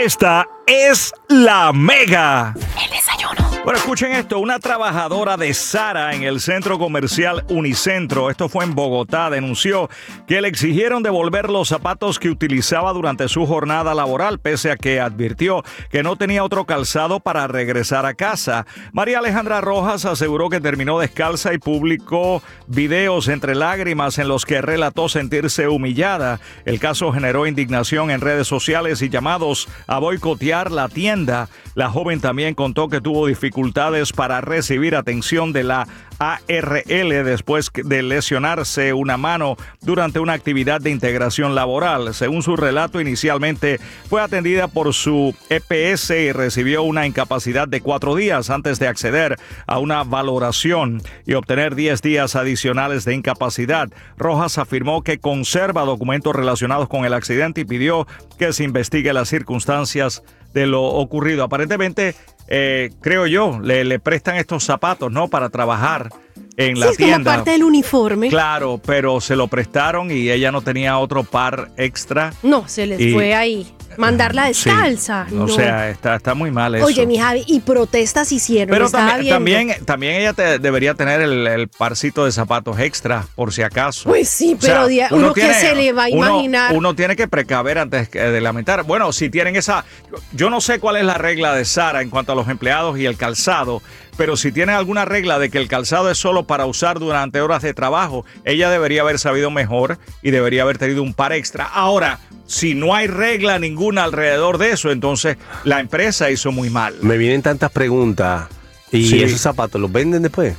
Esta es la Mega. El desayuno. Bueno, escuchen esto. Una trabajadora de Zara en el centro comercial Unicentro, esto fue en Bogotá, denunció que le exigieron devolver los zapatos que utilizaba durante su jornada laboral, pese a que advirtió que no tenía otro calzado para regresar a casa. María Alejandra Rojas aseguró que terminó descalza y publicó videos entre lágrimas en los que relató sentirse humillada. El caso generó indignación en redes sociales y llamados a boicotear la tienda. La joven también contó que tuvo dificultades para recibir atención de la ARL después de lesionarse una mano durante una actividad de integración laboral. Según su relato, inicialmente fue atendida por su EPS y recibió una incapacidad de 4 días antes de acceder a una valoración y obtener 10 días adicionales de incapacidad. Rojas afirmó que conserva documentos relacionados con el accidente y pidió que se investigue las circunstancias de lo ocurrido. Aparentemente, creo yo, le prestan estos zapatos, ¿no? Para trabajar en la tienda. Es como parte del uniforme. Claro, pero se lo prestaron y ella no tenía otro par extra. No, se les fue ahí. Mandarla descalza. Sí. No. O sea, está muy mal eso. Oye, mi Javi, y protestas hicieron. Pero también ella debería tener el parcito de zapatos extra, por si acaso. Pues sí, pero uno que se le va a imaginar. Uno tiene que precaver antes de lamentar. Bueno, si tienen esa... Yo no sé cuál es la regla de Zara en cuanto a los empleados y el calzado, pero si tienen alguna regla de que el calzado es solo para usar durante horas de trabajo, ella debería haber sabido mejor y debería haber tenido un par extra. Ahora, si no hay regla ninguna alrededor de eso, entonces la empresa hizo muy mal. Me vienen tantas preguntas. ¿Y esos zapatos los venden después?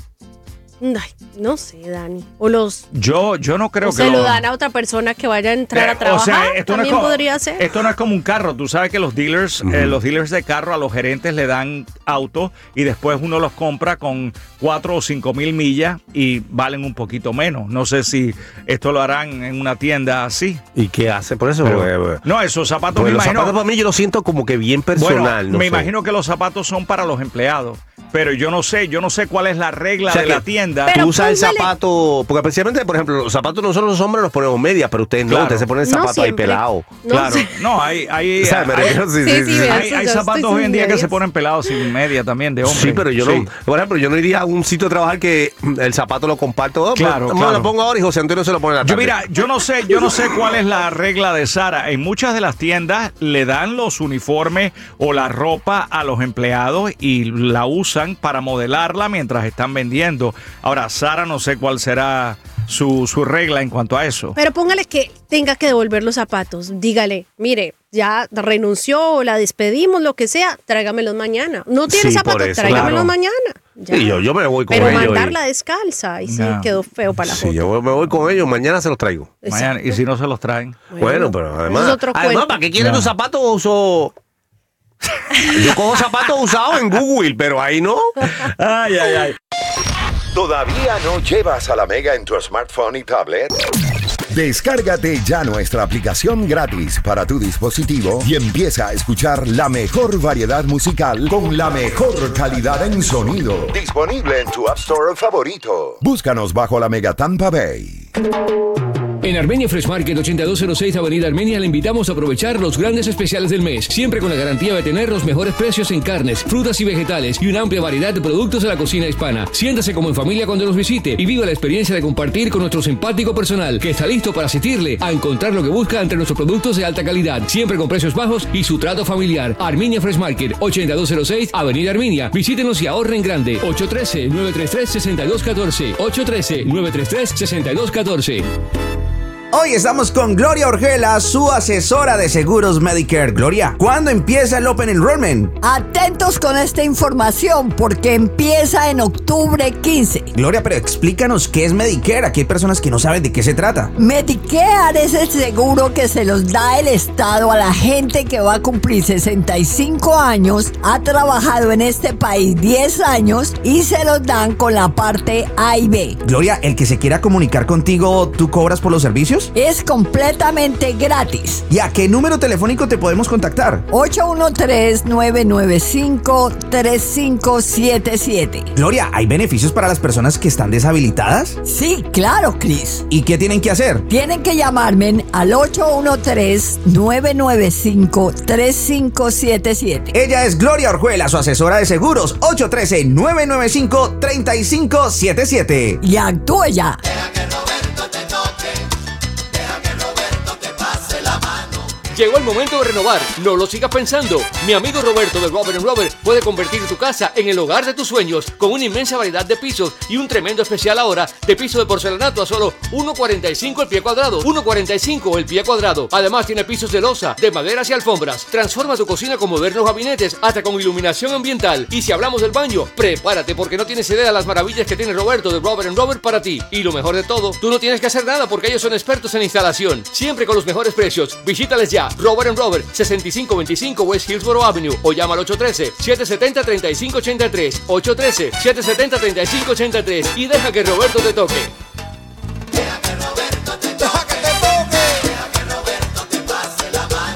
Ay, no sé, Dani. O los... Yo no creo que se lo dan a otra persona que vaya a entrar a trabajar. O sea, esto también no es podría ser. Esto no es como un carro. Tú sabes que los dealers de carro a los gerentes le dan autos y después uno los compra con 4 o 5 mil millas y valen un poquito menos. No sé si esto lo harán en una tienda así. ¿Y qué hace por eso? No, esos zapatos los zapatos para mí yo lo siento como que bien personal. Bueno, me imagino que los zapatos son para los empleados. Pero yo no sé cuál es la regla de la tienda. Tú usas el zapato, porque precisamente, por ejemplo, los zapatos nosotros los hombres nos ponemos medias, pero ustedes no, ustedes se ponen el zapato ahí pelado. Claro, no, hay zapatos hoy en día que se ponen pelados sin media también de hombre. Sí, pero yo no, por ejemplo, yo no iría a un sitio de trabajar que el zapato lo comparto. Claro. Me lo pongo ahora y José Antonio se lo pone en la tarde. Yo no sé cuál es la regla de Zara. En muchas de las tiendas le dan los uniformes o la ropa a los empleados y la usan para modelarla mientras están vendiendo. Ahora, Zara no sé cuál será su regla en cuanto a eso. Pero póngale que tenga que devolver los zapatos. Dígale, mire, ya renunció o la despedimos, lo que sea, tráigamelos mañana. No tiene zapatos, tráigamelos mañana. Ya. Sí, yo me voy con ellos. Pero mandarla descalza y sí, quedó feo para la foto. Sí, yo me voy con ellos, mañana se los traigo. Mañana, y si no se los traen. Bueno, pero además, ¿para qué quieren los zapatos? Yo cojo zapatos usados en Google, pero ahí no. Ay. ¿Todavía no llevas a la Mega en tu smartphone y tablet? Descárgate ya nuestra aplicación gratis para tu dispositivo y empieza a escuchar la mejor variedad musical con la mejor calidad en sonido. Disponible en tu App Store favorito. Búscanos bajo la Mega Tampa Bay. En Armenia Fresh Market 8206 Avenida Armenia le invitamos a aprovechar los grandes especiales del mes, siempre con la garantía de tener los mejores precios en carnes, frutas y vegetales y una amplia variedad de productos de la cocina hispana. Siéntase como en familia cuando nos visite y viva la experiencia de compartir con nuestro simpático personal que está listo para asistirle a encontrar lo que busca entre nuestros productos de alta calidad, siempre con precios bajos y su trato familiar. Armenia Fresh Market 8206 Avenida Armenia. Visítenos y ahorren grande. 813-933-6214 813-933-6214. Hoy estamos con Gloria Orgela, su asesora de seguros Medicare. Gloria, ¿cuándo empieza el Open Enrollment? Atentos con esta información porque empieza en octubre 15. Gloria, pero explícanos qué es Medicare. Aquí hay personas que no saben de qué se trata. Medicare es el seguro que se los da el Estado a la gente que va a cumplir 65 años, ha trabajado en este país 10 años y se los dan con la parte A y B. Gloria, el que se quiera comunicar contigo, ¿tú cobras por los servicios? minutos? Es completamente gratis. ¿Y a qué número telefónico te podemos contactar? 813-995-3577. Gloria, ¿hay beneficios para las personas que están deshabilitadas? Sí, claro, Chris. ¿Y qué tienen que hacer? Tienen que llamarme al 813-995-3577. Ella es Gloria Orjuela, su asesora de seguros. 813-995-3577. Y actúe ya. Llegó el momento de renovar, no lo sigas pensando. Mi amigo Roberto de Robert & Robert puede convertir tu casa en el hogar de tus sueños con una inmensa variedad de pisos y un tremendo especial ahora de piso de porcelanato a solo $1.45 el pie cuadrado. $1.45 el pie cuadrado. Además tiene pisos de loza, de maderas y alfombras. Transforma tu cocina con modernos gabinetes hasta con iluminación ambiental. Y si hablamos del baño, prepárate porque no tienes idea de las maravillas que tiene Roberto de Robert & Robert para ti. Y lo mejor de todo, tú no tienes que hacer nada porque ellos son expertos en instalación. Siempre con los mejores precios. Visítales ya. Robert & Robert, 6525 West Hillsborough Avenue o llama al 813-770-3583. 813-770-3583 y deja que Roberto te toque. Deja que Roberto te toque. Deja que te toque. Deja que Roberto te pase la mano.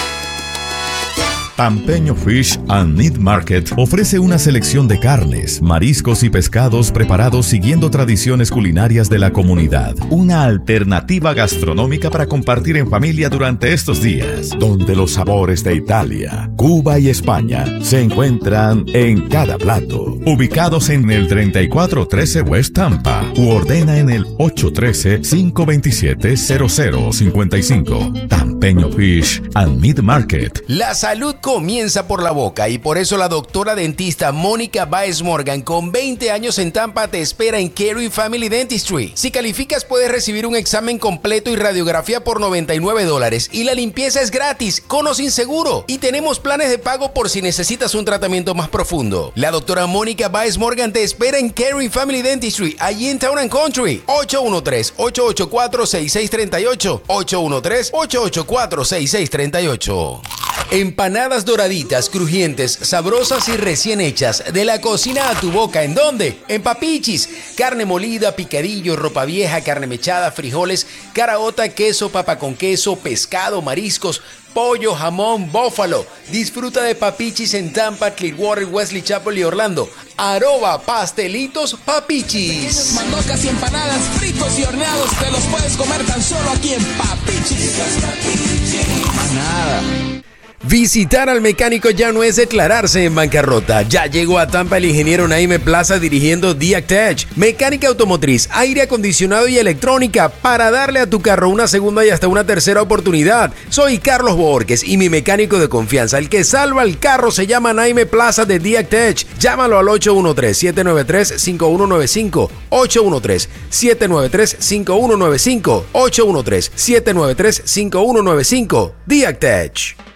Pampeño Fish and Meat Market ofrece una selección de carnes, mariscos y pescados preparados siguiendo tradiciones culinarias de la comunidad. Una alternativa gastronómica para compartir en familia durante estos días, donde los sabores de Italia, Cuba y España se encuentran en cada plato. Ubicados en el 3413 West Tampa u ordena en el 813-527-0055. Pampeño Fish and Meat Market. La salud comienza por la boca y por eso la doctora dentista Mónica Baez Morgan, con 20 años en Tampa, te espera en Caring Family Dentistry. Si calificas, puedes recibir un examen completo y radiografía por $99 y la limpieza es gratis, con o sin seguro. Y tenemos planes de pago por si necesitas un tratamiento más profundo. La doctora Mónica Baez Morgan te espera en Caring Family Dentistry, allí en Town and Country. 813-884-6638. 813-884-6638. Empanadas doraditas, crujientes, sabrosas y recién hechas, de la cocina a tu boca. ¿En dónde? En Papichis. Carne molida, picadillo, ropa vieja, carne mechada, frijoles, caraota, queso, papa con queso, pescado, mariscos, pollo, jamón, bófalo. Disfruta de Papichis en Tampa, Clearwater, Wesley Chapel y Orlando. @ Pastelitos Papichis. Mandocas y empanadas, fritos y horneados, te los puedes comer tan solo aquí en Papichis. Nada. Visitar al mecánico ya no es declararse en bancarrota. Ya llegó a Tampa el ingeniero Naime Plaza dirigiendo Diactech, mecánica automotriz, aire acondicionado y electrónica, para darle a tu carro una segunda y hasta una tercera oportunidad. Soy Carlos Borges y mi mecánico de confianza, el que salva el carro, se llama Naime Plaza de Diactech. Llámalo al 813-793-5195, 813-793-5195, 813-793-5195. Diactech.